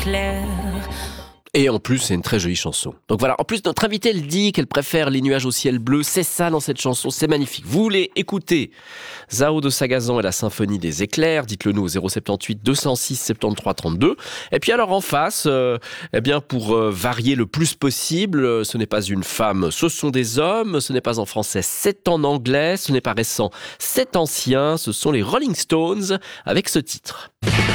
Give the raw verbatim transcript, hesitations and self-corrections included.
clair. Et en plus, c'est une très jolie chanson. Donc voilà, en plus, notre invitée, elle dit qu'elle préfère les nuages au ciel bleu. C'est ça dans cette chanson, c'est magnifique. Vous voulez écouter Zao de Sagazan et la symphonie des éclairs? Dites-le nous au zéro sept-huit deux cent six soixante-treize trente-deux. Et puis alors en face, euh, eh bien pour euh, varier le plus possible, euh, ce n'est pas une femme, ce sont des hommes. Ce n'est pas en français, c'est en anglais. Ce n'est pas récent, c'est ancien. Ce sont les Rolling Stones avec ce titre.